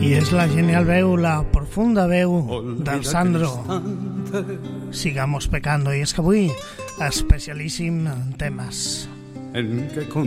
I és la genial veu, la profunda veu del Sandro. Sigamos pecando. I és que avui especialíssim en temes. En que